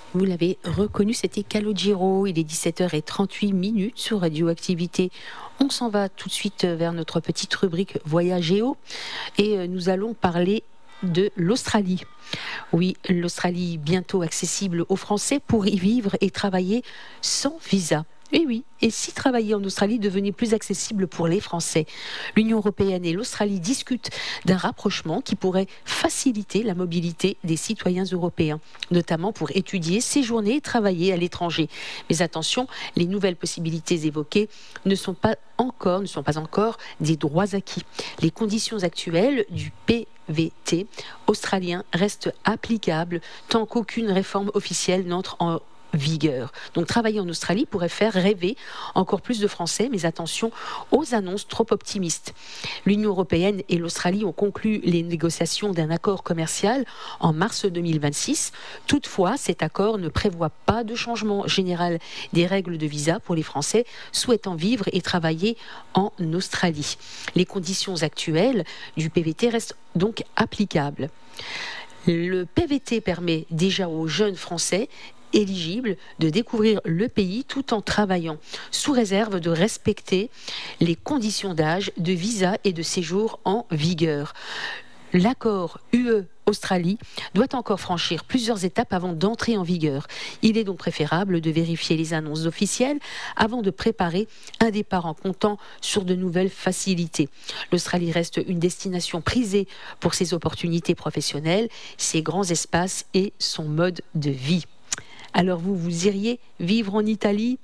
Vous l'avez reconnu, c'était Calogero. Il est 17h38 sur Radioactivité. On s'en va tout de suite vers notre petite rubrique Voyagéo et nous allons parler de l'Australie. Oui, l'Australie bientôt accessible aux Français pour y vivre et travailler sans visa. Et oui, et si travailler en Australie devenait plus accessible pour les Français? L'Union européenne et l'Australie discutent d'un rapprochement qui pourrait faciliter la mobilité des citoyens européens, notamment pour étudier, séjourner et travailler à l'étranger. Mais attention, les nouvelles possibilités évoquées ne sont pas encore des droits acquis. Les conditions actuelles du PVT australien restent applicables tant qu'aucune réforme officielle n'entre en vigueur. Donc travailler en Australie pourrait faire rêver encore plus de Français, mais attention aux annonces trop optimistes. L'Union européenne et l'Australie ont conclu les négociations d'un accord commercial en mars 2026. Toutefois, cet accord ne prévoit pas de changement général des règles de visa pour les Français souhaitant vivre et travailler en Australie. Les conditions actuelles du PVT restent donc applicables. Le PVT permet déjà aux jeunes Français éligibles de découvrir le pays tout en travaillant, sous réserve de respecter les conditions d'âge, de visa et de séjour en vigueur. L'accord UE-Australie doit encore franchir plusieurs étapes avant d'entrer en vigueur. Il est donc préférable de vérifier les annonces officielles avant de préparer un départ en comptant sur de nouvelles facilités. L'Australie reste une destination prisée pour ses opportunités professionnelles, ses grands espaces et son mode de vie. Alors vous iriez vivre en Italie,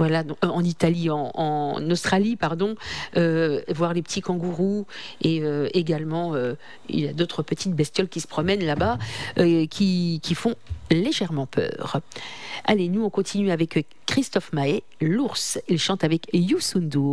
en Australie, voir les petits kangourous et également il y a d'autres petites bestioles qui se promènent là-bas qui font légèrement peur. Allez, nous on continue avec Christophe Maé, l'ours. Il chante avec Youssou N'Dour.